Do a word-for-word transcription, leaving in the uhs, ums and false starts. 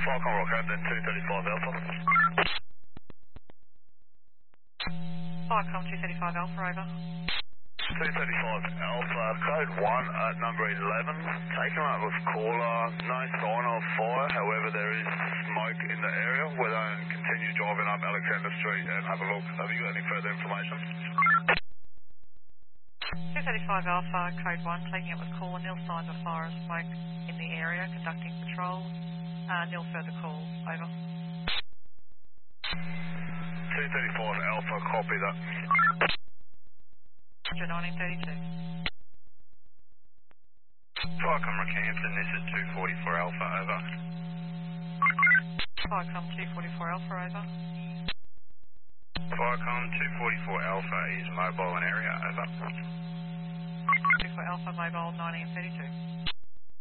Falcon Rockhampton two thirty-five Alpha. Falcon two thirty-five Alpha, over. two thirty-five Alpha, code one at number eleven. Taken up with caller, no sign of fire, however there is smoke in the area. We'll then continue driving up Alexander Street and have a look. Have you got any further information? two thirty-five Alpha, code one, taking up with caller, nil signs of fire or smoke in the area, conducting patrols. Uh, nil further calls, over. two thirty-five Alpha, copy that. nineteen thirty-two. Falcon Rockhampton, this is two forty-four Alpha, over. Falcon two forty-four Alpha, over. Falcon two forty-four Alpha is mobile in area, over. two forty-four Alpha, mobile nineteen thirty-two.